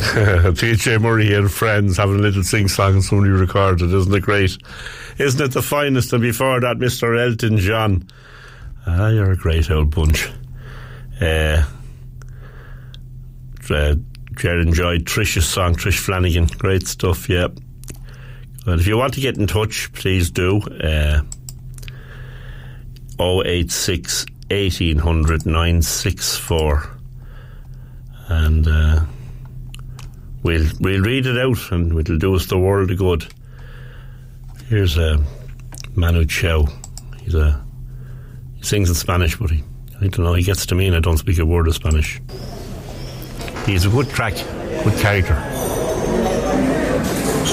PJ Murray and friends having a little sing-song and somebody recorded. Isn't it great? Isn't it the finest? And before that, Mr. Elton John. You're a great old bunch. Ger enjoyed Trish's song, Trish Flanagan. Great stuff, yeah. Well, if you want to get in touch, please do. 086 1800 964. And we'll read it out, and it'll do us the world of good. Here's Manu Chao. He sings in Spanish, but I don't know, he gets to me and I don't speak a word of Spanish. He's a good crack, good character.